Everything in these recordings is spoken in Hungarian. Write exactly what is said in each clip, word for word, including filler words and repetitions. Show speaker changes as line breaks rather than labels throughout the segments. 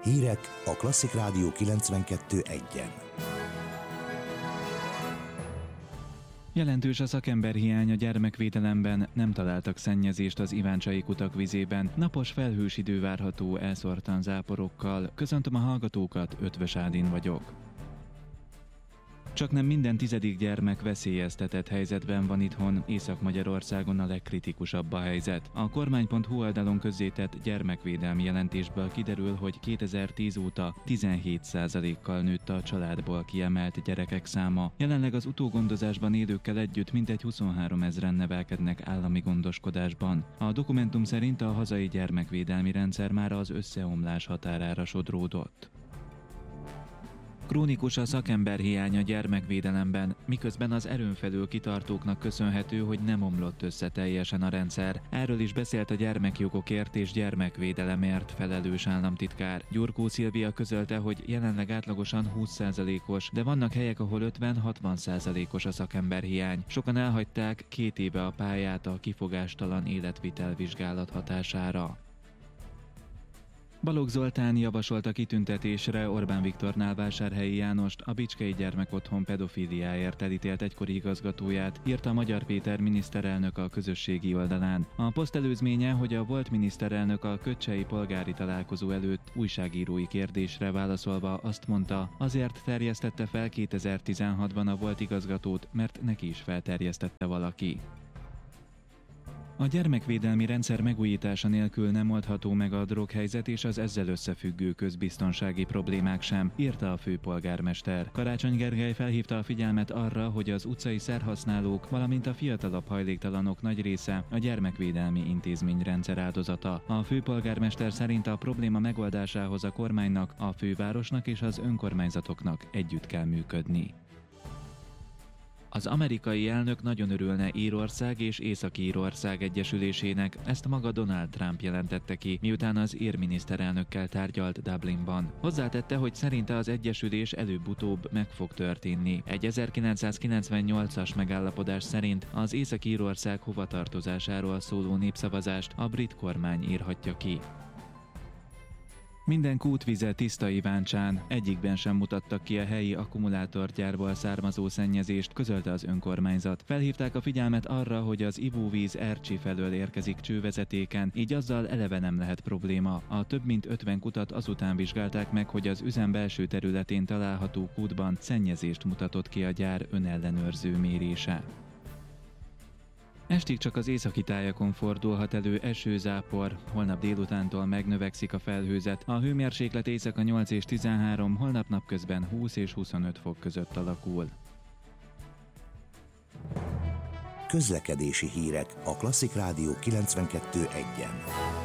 Hírek a Klasszik Rádió kilencvenkettő egyen.
Jelentős a szakemberhiány a gyermekvédelemben, nem találtak szennyezést az iváncsai kutak vizében. Napos felhős idő várható elszórtan záporokkal. Köszöntöm a hallgatókat, Ötvös Ádin vagyok. Csaknem minden tizedik gyermek veszélyeztetett helyzetben van itthon, Észak-Magyarországon a legkritikusabb a helyzet. A kormány pont hu oldalon közzétett gyermekvédelmi jelentésből kiderül, hogy kétezer-tíz óta tizenhét százalékkal nőtt a családból kiemelt gyerekek száma. Jelenleg az utógondozásban élőkkel együtt mintegy huszonhárom ezren nevelkednek állami gondoskodásban. A dokumentum szerint a hazai gyermekvédelmi rendszer már az összeomlás határára sodródott. Krónikus a szakemberhiány a gyermekvédelemben, miközben az erőn felül kitartóknak köszönhető, hogy nem omlott össze teljesen a rendszer. Erről is beszélt a gyermekjogokért és gyermekvédelemért felelős államtitkár. Gyurkó Szilvia közölte, hogy jelenleg átlagosan húsz százalékos, de vannak helyek, ahol ötven-hatvan százalékos a szakemberhiány. Sokan elhagyták két éve a pályát a kifogástalan életvitel vizsgálat hatására. Balogh Zoltán javasolta kitüntetésre Orbán Viktornál Vásárhelyi Jánost, a Bicskei Gyermekotthon pedofíliáért elítélt egykori igazgatóját, írta Magyar Péter miniszterelnök a közösségi oldalán. A poszt előzménye, hogy a volt miniszterelnök a köcsei polgári találkozó előtt újságírói kérdésre válaszolva azt mondta, azért terjesztette fel kétezer-tizenhatban a volt igazgatót, mert neki is felterjesztette valaki. A gyermekvédelmi rendszer megújítása nélkül nem oldható meg a droghelyzet és az ezzel összefüggő közbiztonsági problémák sem, írta a főpolgármester. Karácsony Gergely felhívta a figyelmet arra, hogy az utcai szerhasználók, valamint a fiatalabb hajléktalanok nagy része a gyermekvédelmi intézményrendszer áldozata. A főpolgármester szerint a probléma megoldásához a kormánynak, a fővárosnak és az önkormányzatoknak együtt kell működni. Az amerikai elnök nagyon örülne Írország és Észak-Írország egyesülésének, ezt maga Donald Trump jelentette ki, miután az ír miniszterelnökkel tárgyalt Dublinban. Hozzátette, hogy szerinte az egyesülés előbb-utóbb meg fog történni. Egy ezerkilencszázkilencvennyolcas megállapodás szerint az Észak-Írország hovatartozásáról szóló népszavazást a brit kormány írhatja ki. Minden kútvize tiszta Iváncsán, egyikben sem mutattak ki a helyi akkumulátorgyárból származó szennyezést, közölte az önkormányzat. Felhívták a figyelmet arra, hogy az ivóvíz Ercsi felől érkezik csővezetéken, így azzal eleve nem lehet probléma. A több mint ötven kutat azután vizsgálták meg, hogy az üzem belső területén található kútban szennyezést mutatott ki a gyár önellenőrző mérése. Estig csak az északi tájakon fordulhat elő esőzápor, holnap délutántól megnövekszik a felhőzet, a hőmérséklet éjszaka nyolc és tizenhárom, holnap napközben húsz és huszonöt fok között alakul.
Közlekedési hírek a Klasszik Rádió kilencvenkettő egyen.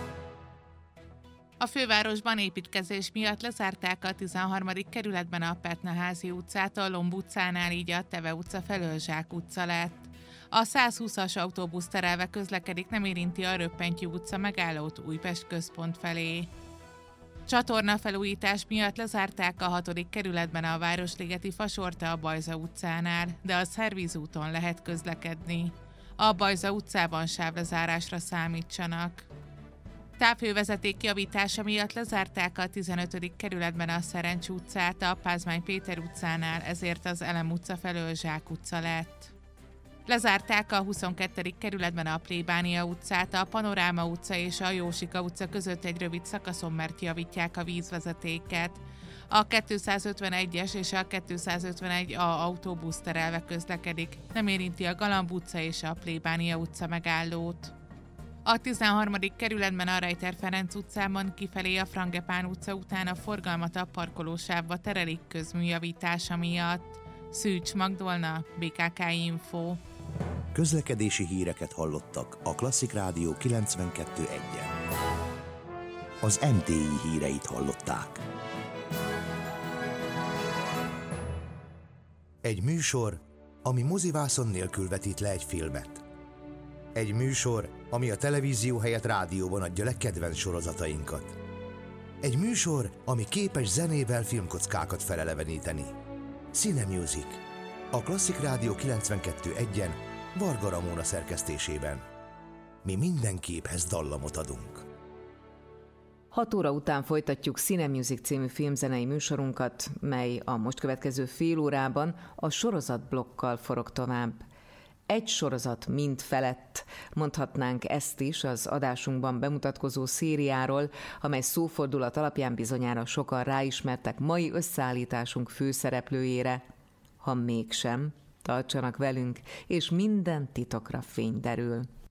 A fővárosban építkezés miatt lezárták a tizenharmadik kerületben a Petnaházi utcát, a Lomb utcánál, így a Teve utca felől Zsák utca lett. A százhúszas autóbusz terelve közlekedik, nem érinti a Röppentyű utca megállót Újpest központ felé. Csatornafelújítás miatt lezárták a hatodik kerületben a Városligeti Fasorta a Bajza utcánál, de a Szervízúton lehet közlekedni. A Bajza utcában sávlezárásra számítsanak. Távhővezeték javítása miatt lezárták a tizenötödik kerületben a Szerencs utcát, a Pázmány Péter utcánál, ezért az Elem utca felől Zsák utca lett. Lezárták a huszonkettő kerületben a Plébánia utcát, a Panoráma utca és a Jósika utca között egy rövid szakaszon, mert javítják a vízvezetéket. A kétszázötvenegyes és a kétszázötvenegy A autóbusz terelve közlekedik, nem érinti a Galamb utca és a Plébánia utca megállót. A tizenharmadik kerületben a Rejter Ferenc utcában kifelé a Frangepán utca után a forgalmat a parkolósávba terelik közműjavítása miatt. Szűcs Magdolna, bé ká ká Info.
Közlekedési híreket hallottak a Klasszik Rádió kilencvenkettő egyen. Az em té i híreit hallották. Egy műsor, ami mozivászon nélkül vetít le egy filmet. Egy műsor, ami a televízió helyett rádióban adja le kedvenc sorozatainkat. Egy műsor, ami képes zenével filmkockákat feleleveníteni. Cinemusic. A Klasszik Rádió kilencvenkettő egyen Varga Ramóna szerkesztésében. Mi minden képhez dallamot adunk.
Hat óra után folytatjuk Cine Music című filmzenei műsorunkat, mely a most következő fél órában a sorozatblokkal forog tovább. Egy sorozat mind felett, mondhatnánk ezt is az adásunkban bemutatkozó szériáról, amely szófordulat alapján bizonyára sokan ráismertek mai összeállításunk főszereplőjére. Ha mégsem, tartsanak velünk, és minden titokra fény derül.